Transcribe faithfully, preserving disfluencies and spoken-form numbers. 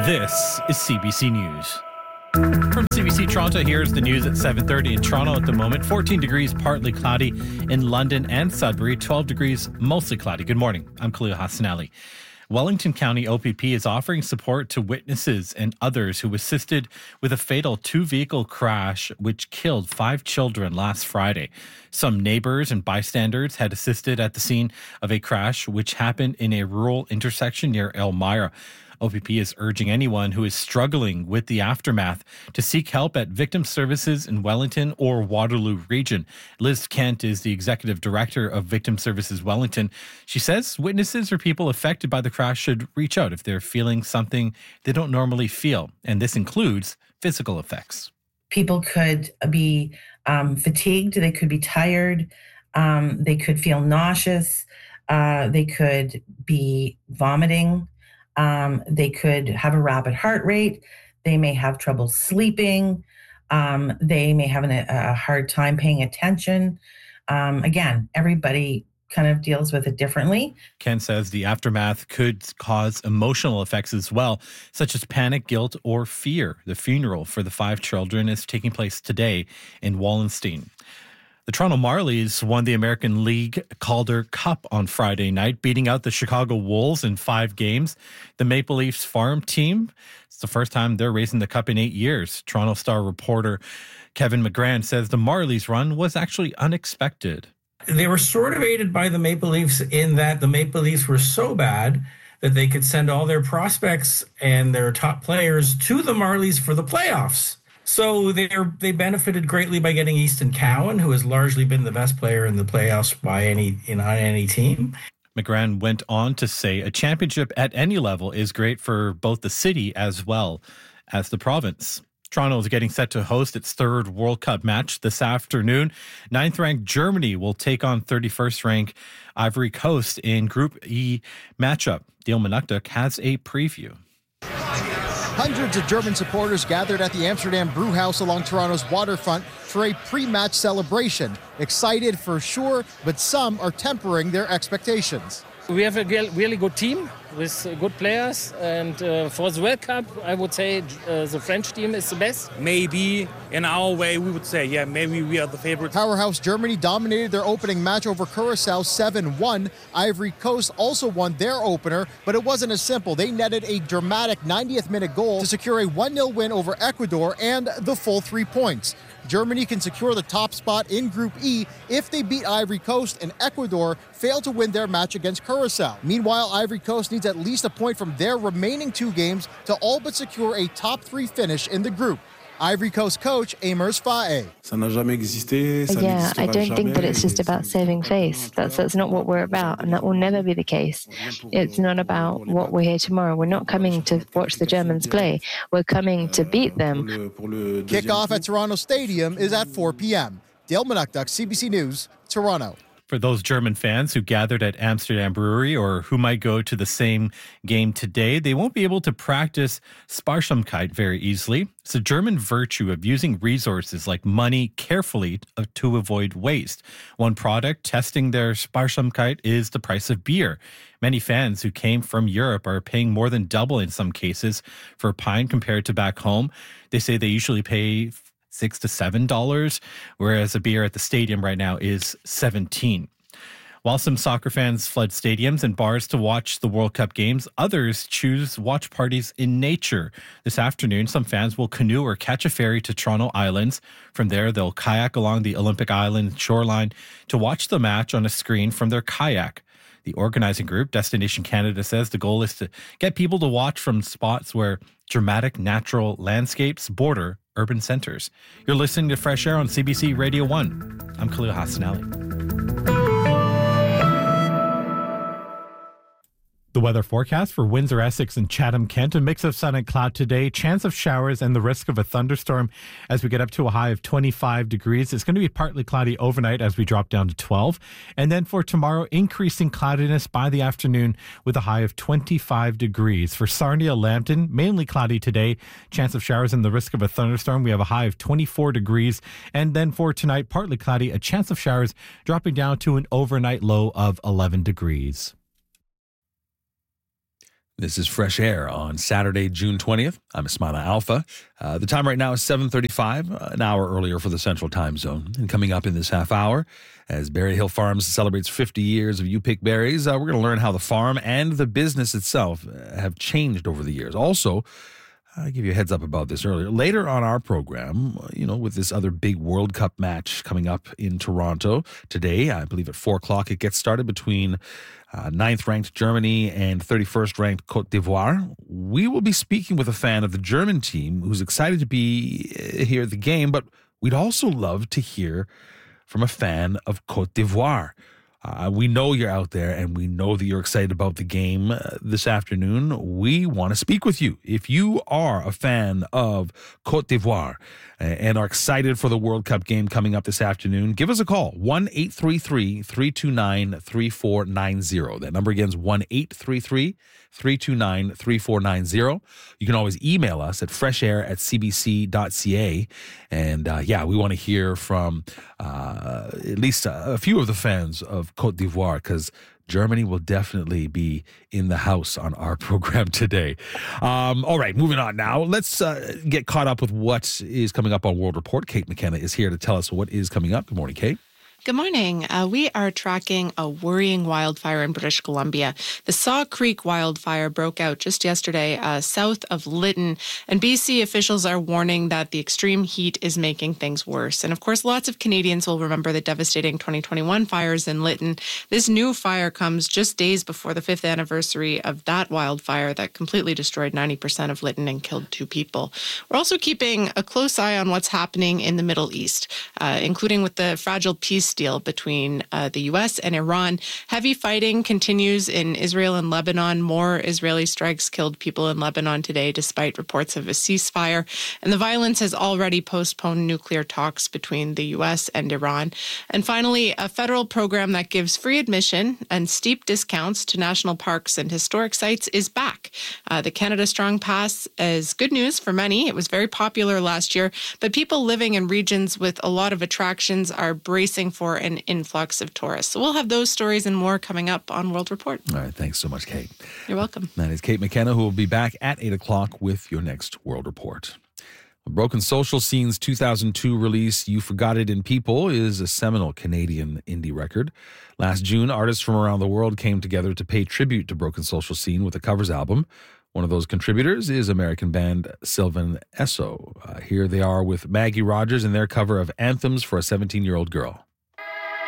This is C B C News. From C B C Toronto, here's the news at seven thirty in Toronto at the moment. fourteen degrees, partly cloudy in London and Sudbury. twelve degrees, mostly cloudy. Good morning. I'm Khalil Hassanali. Wellington County O P P is offering support to witnesses and others who assisted with a fatal two-vehicle crash which killed five children last Friday. Some neighbors and bystanders had assisted at the scene of a crash which happened in a rural intersection near Elmira. O P P is urging anyone who is struggling with the aftermath to seek help at Victim Services in Wellington or Waterloo Region. Liz Kent is the executive director of Victim Services Wellington. She says witnesses or people affected by the crash should reach out if they're feeling something they don't normally feel, and this includes physical effects. People could be um, fatigued, they could be tired, um, they could feel nauseous, uh, they could be vomiting. Um, they could have a rapid heart rate. They may have trouble sleeping. Um, they may have an, a hard time paying attention. Um, again, everybody kind of deals with it differently. Ken says the aftermath could cause emotional effects as well, such as panic, guilt, or fear. The funeral for the five children is taking place today in Wallenstein. The Toronto Marlies won the American League Calder Cup on Friday night, beating out the Chicago Wolves in five games. The Maple Leafs farm team, it's the first time they're raising the cup in eight years. Toronto Star reporter Kevin McGran says the Marlies' run was actually unexpected. They were sort of aided by the Maple Leafs in that the Maple Leafs were so bad that they could send all their prospects and their top players to the Marlies for the playoffs. So they they benefited greatly by getting Easton Cowan, who has largely been the best player in the playoffs by any in on any team. McGran went on to say a championship at any level is great for both the city as well as the province. Toronto is getting set to host its third World Cup match this afternoon. Ninth-ranked Germany will take on thirty-first-ranked Ivory Coast in Group E matchup. Dale Manuktuk has a preview. Hundreds of German supporters gathered at the Amsterdam Brewhouse along Toronto's waterfront for a pre-match celebration. Excited for sure, but some are tempering their expectations. We have a really good team with good players, and uh, for the World Cup, I would say uh, the French team is the best. Maybe in our way, we would say, yeah, maybe we are the favorites. Powerhouse Germany dominated their opening match over Curacao seven one. Ivory Coast also won their opener, but it wasn't as simple. They netted a dramatic ninetieth minute goal to secure a one nil win over Ecuador and the full three points. Germany can secure the top spot in Group E if they beat Ivory Coast, and Ecuador fail to win their match against Curacao. Meanwhile, Ivory Coast needs at least a point from their remaining two games to all but secure a top three finish in the group. Ivory Coast coach Amers Faye. Yeah, I don't think that it's just about saving face. That's that's not what we're about, and that will never be the case. It's not about what we're here tomorrow. We're not coming to watch the Germans play. We're coming to beat them. Kickoff at Toronto Stadium is at four p.m. Dale Manuktuk, C B C News, Toronto. For those German fans who gathered at Amsterdam Brewery or who might go to the same game today, they won't be able to practice Sparsamkeit very easily. It's a German virtue of using resources like money carefully to avoid waste. One product testing their Sparsamkeit is the price of beer. Many fans who came from Europe are paying more than double in some cases for a pint compared to back home. They say they usually pay six to seven dollars, whereas a beer at the stadium right now is seventeen. While some soccer fans flood stadiums and bars to watch the World Cup games, others choose watch parties in nature. This afternoon, some fans will canoe or catch a ferry to Toronto Islands. From there, they'll kayak along the Olympic Island shoreline to watch the match on a screen from their kayak. The organizing group, Destination Canada, says the goal is to get people to watch from spots where dramatic natural landscapes border urban centers. You're listening to Fresh Air on C B C Radio one. I'm Khalil Hassanali. The weather forecast for Windsor, Essex, and Chatham-Kent. A mix of sun and cloud today. Chance of showers and the risk of a thunderstorm as we get up to a high of twenty-five degrees. It's going to be partly cloudy overnight as we drop down to twelve. And then for tomorrow, increasing cloudiness by the afternoon with a high of twenty-five degrees. For Sarnia, Lambton, mainly cloudy today. Chance of showers and the risk of a thunderstorm. We have a high of twenty-four degrees. And then for tonight, partly cloudy. A chance of showers dropping down to an overnight low of eleven degrees. This is Fresh Air on Saturday, June twentieth. I'm Ismaila Alfa. Uh, the time right now is seven thirty-five, an hour earlier for the Central Time Zone. And coming up in this half hour, as Berry Hill Farms celebrates fifty years of You Pick Berries, uh, we're going to learn how the farm and the business itself have changed over the years. Also, I gave you a heads up about this earlier. Later on our program, you know, with this other big World Cup match coming up in Toronto today, I believe at four o'clock it gets started between uh, ninth-ranked Germany and thirty-first-ranked Côte d'Ivoire. We will be speaking with a fan of the German team who's excited to be here at the game, but we'd also love to hear from a fan of Côte d'Ivoire. Uh, we know you're out there, and we know that you're excited about the game uh, this afternoon. We want to speak with you. If you are a fan of Côte d'Ivoire uh, and are excited for the World Cup game coming up this afternoon, give us a call, one eight three three, three two nine, three four nine zero. That number again is one eight three three, three two nine, three four nine zero. You can always email us at freshair at c b c dot c a. And uh, yeah, we want to hear from uh, at least a, a few of the fans of Côte d'Ivoire, because Germany will definitely be in the house on our program today. Um, all right, moving on now. Let's uh, get caught up with what is coming up on World Report. Kate McKenna is here to tell us what is coming up. Good morning, Kate. Good morning. Uh, we are tracking a worrying wildfire in British Columbia. The Saw Creek wildfire broke out just yesterday uh, south of Lytton, and B C officials are warning that the extreme heat is making things worse. And of course, lots of Canadians will remember the devastating twenty twenty-one fires in Lytton. This new fire comes just days before the fifth anniversary of that wildfire that completely destroyed ninety percent of Lytton and killed two people. We're also keeping a close eye on what's happening in the Middle East, uh, including with the fragile peace deal between uh, the U S and Iran. Heavy fighting continues in Israel and Lebanon. More Israeli strikes killed people in Lebanon today, despite reports of a ceasefire. And the violence has already postponed nuclear talks between the U S and Iran. And finally, a federal program that gives free admission and steep discounts to national parks and historic sites is back. Uh, the Canada Strong Pass is good news for many. It was very popular last year, but people living in regions with a lot of attractions are bracing for an influx of tourists. So we'll have those stories and more coming up on World Report. All right. Thanks so much, Kate. You're welcome. That is Kate McKenna, who will be back at eight o'clock with your next World Report. Broken Social Scene's two thousand two release, You Forgot It in People, is a seminal Canadian indie record. Last June, artists from around the world came together to pay tribute to Broken Social Scene with a covers album. One of those contributors is American band Sylvan Esso. Uh, here they are with Maggie Rogers in their cover of Anthems for a seventeen-year-old Girl.